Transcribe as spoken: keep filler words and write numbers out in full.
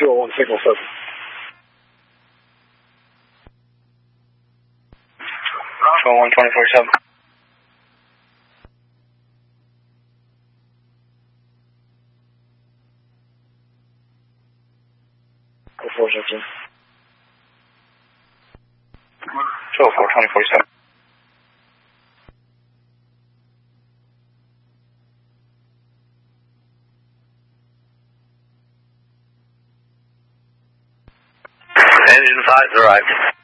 zero one signal seven. Control one twenty forty-seven. four seventeen. Control four twenty forty-seven. Engine five arrived.